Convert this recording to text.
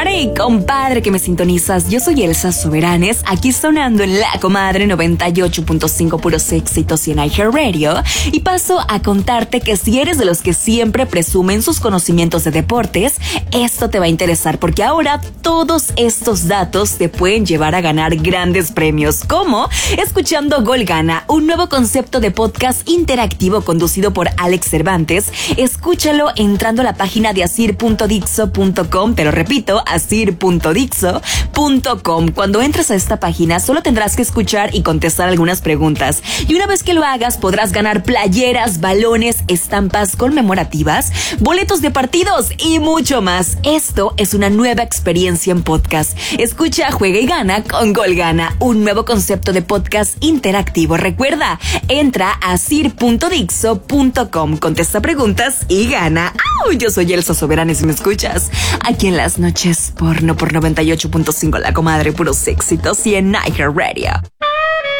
Comadre y compadre que me sintonizas, yo soy Elsa Soberanes, aquí sonando en La Comadre 98.5 puros éxitos y en iHeartRadio, y paso a contarte que si eres de los que siempre presumen sus conocimientos de deportes, esto te va a interesar porque ahora todos estos datos te pueden llevar a ganar grandes premios, como escuchando Gol Gana, un nuevo concepto de podcast interactivo conducido por Alex Cervantes. Escúchalo entrando a la página de asir.dixo.com, te lo repito, asir.dixo.com. Cuando entres a esta página solo tendrás que escuchar y contestar algunas preguntas, y una vez que lo hagas podrás ganar playeras, balones, estampas conmemorativas, boletos de partidos y mucho más. Esto es una nueva experiencia en podcast. Escucha, juega y gana con Gol Gana, un nuevo concepto de podcast interactivo. Recuerda, entra a asir.dixo.com, contesta preguntas y gana. ¡Au! Yo soy Elsa Soberanes y me escuchas aquí en las noches porno por 98.5 La Comadre, puros éxitos y en iHeartRadio.